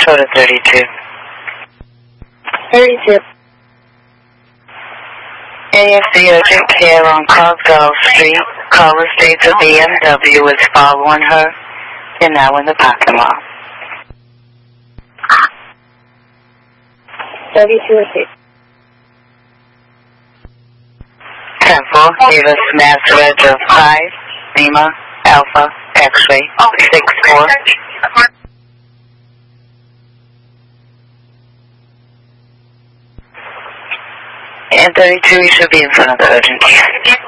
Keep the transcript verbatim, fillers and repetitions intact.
Metro to thirty-two. thirty-two. A F C urgent care on Cosgrove Street. Caller states a B M W is following her. They're now in the parking lot. thirty-two or six. Temple, give us mass reg of five, Lima, Alpha, X-ray, six four. And thirty-two, you should be in front of the urgent care.